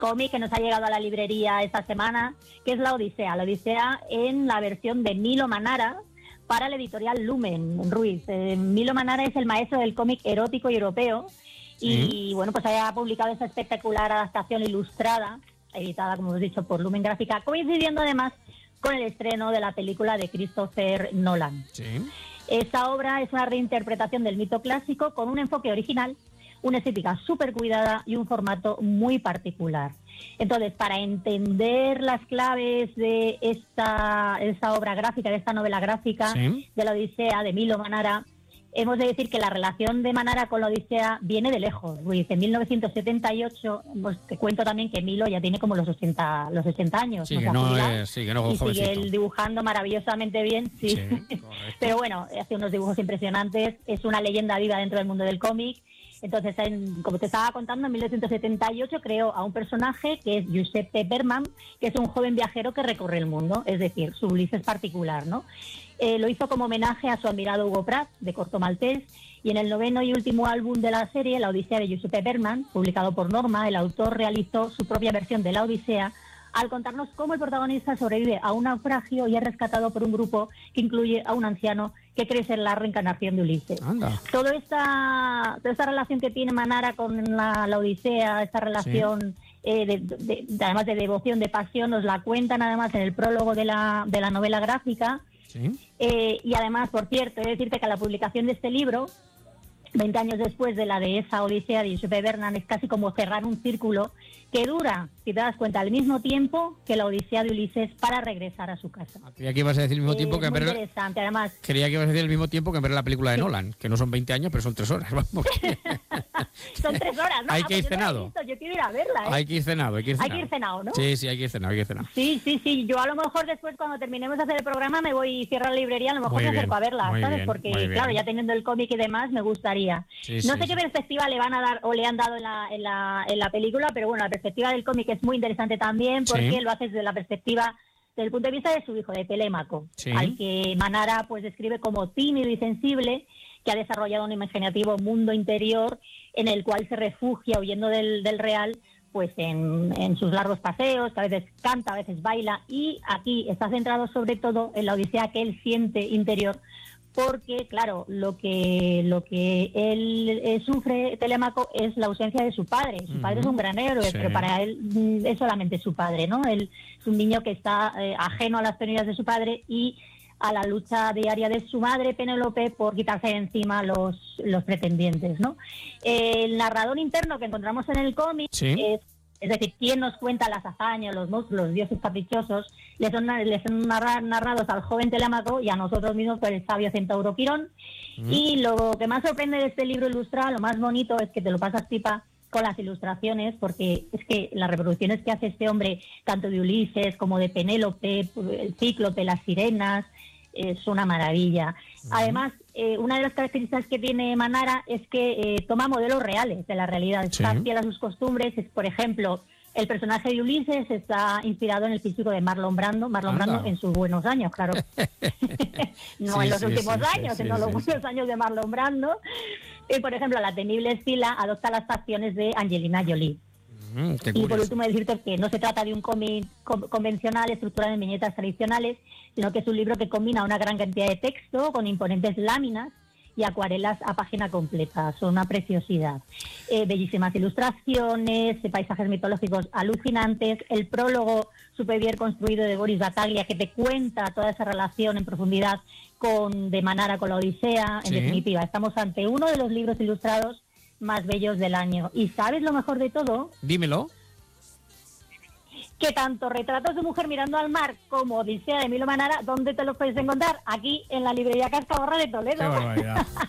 cómic que nos ha llegado a la librería esta semana, que es La Odisea en la versión de Milo Manara para la editorial Lumen, Ruiz. Milo Manara es el maestro del cómic erótico y europeo y bueno, pues haya publicado esta espectacular adaptación ilustrada, editada, como hemos dicho, por Lumen Gráfica, coincidiendo además con el estreno de la película de Christopher Nolan. Sí. Esta obra es una reinterpretación del mito clásico con un enfoque original, una estética súper cuidada y un formato muy particular. Entonces, para entender las claves de esta obra gráfica, de esta novela gráfica de la Odisea, de Milo Manara, hemos de decir que la relación de Manara con la Odisea viene de lejos. Luis, en 1978, pues te cuento también que Milo ya tiene como los 60 años. Sí, que no es jovencito. Y sigue él dibujando maravillosamente bien, sí. Pero bueno, hace unos dibujos impresionantes, es una leyenda viva dentro del mundo del cómic. Entonces, como te estaba contando, en 1978 creó a un personaje que es Giuseppe Berman, que es un joven viajero que recorre el mundo, es decir, su Ulises particular, ¿no? Lo hizo como homenaje a su admirado Hugo Pratt, de Corto Maltés, y en el noveno y último álbum de la serie, La Odisea de Giuseppe Berman, publicado por Norma, el autor realizó su propia versión de La Odisea, al contarnos cómo el protagonista sobrevive a un naufragio y es rescatado por un grupo que incluye a un anciano que cree ser la reencarnación de Ulises. Anda. Toda esta relación que tiene Manara con la Odisea, esta relación además de devoción, de pasión, nos la cuentan además en el prólogo de la novela gráfica. Sí. Y además, por cierto, he de decirte que la publicación de este libro, 20 años después de la de esa Odisea de Giuseppe Berman, es casi como cerrar un círculo que dura, si te das cuenta, al mismo tiempo que la Odisea de Ulises para regresar a su casa. Creía que ibas a decir el mismo tiempo que en ver... interesante, además. Creía que ibas a decir el mismo tiempo que en ver la película de Nolan, que no son 20 años, pero son 3 horas. Vamos. Son 3 horas, ¿no? Hay que ir cenado. Yo quiero ir a verla, ¿eh? Hay que ir cenado, Hay que ir cenado, ¿no? Sí, hay que ir cenado, Sí. Yo a lo mejor después, cuando terminemos de hacer el programa, me voy y cierro la librería, a lo mejor me acerco a verla, ¿sabes? Bien, porque, claro, ya teniendo el cómic y demás, me gustaría. No sé qué perspectiva le van a dar o le han dado en la película, pero bueno, la perspectiva del cómic es muy interesante también porque lo hace desde la perspectiva, desde el punto de vista de su hijo, de Telémaco, al que Manara pues describe como tímido y sensible, que ha desarrollado un imaginativo mundo interior en el cual se refugia huyendo del real, pues en sus largos paseos, que a veces canta, a veces baila, y aquí está centrado sobre todo en la odisea que él siente interior, porque, claro, lo que él sufre, Telémaco, es la ausencia de su padre. Su padre es un gran héroe, pero para él es solamente su padre, ¿no? Él es un niño que está ajeno a las penurias de su padre y a la lucha diaria de su madre, Penélope, por quitarse de encima los pretendientes, ¿no? El narrador interno que encontramos en el cómic es decir, quien nos cuenta las hazañas, los monstruos, los dioses caprichosos, les son narrados al joven Telémaco y a nosotros mismos por el sabio centauro Quirón. Y lo que más sorprende de este libro ilustrado, lo más bonito, es que te lo pasas pipa con las ilustraciones, porque es que las reproducciones que hace este hombre, tanto de Ulises como de Penélope, el Cíclope, las sirenas, es una maravilla. Además, una de las características que tiene Manara es que toma modelos reales de la realidad, está fiel a sus costumbres. Por ejemplo, el personaje de Ulises está inspirado en el físico de Marlon Brando en sus buenos años, claro. No en los últimos años, sino los buenos años de Marlon Brando. Y, por ejemplo, la temible Escila adopta las facciones de Angelina Jolie. Y por último decirte que no se trata de un cómic convencional estructurado en viñetas tradicionales, sino que es un libro que combina una gran cantidad de texto con imponentes láminas y acuarelas a página completa. Son una preciosidad. Bellísimas ilustraciones, paisajes mitológicos alucinantes, el prólogo súper bien construido de Boris Battaglia, que te cuenta toda esa relación en profundidad de Manara con la Odisea. En definitiva, estamos ante uno de los libros ilustrados más bellos del año. ¿Y sabes lo mejor de todo? Dímelo. Que tanto Retratos de mujer mirando al mar como Odisea de Milo Manara, ¿dónde te los puedes encontrar? Aquí en la librería Cascaborra de Toledo. ¡Qué barbaridad!